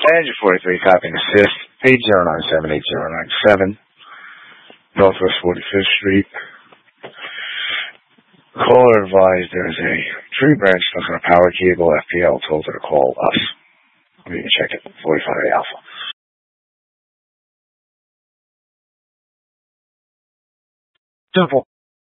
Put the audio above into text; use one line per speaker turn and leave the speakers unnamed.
Engine 43, copying assist. Page 0978097. Northwest 45th Street. Caller advised there's a tree branch stuck on a power cable. FPL told her to call us. We can check it. 45 Alpha. Simple.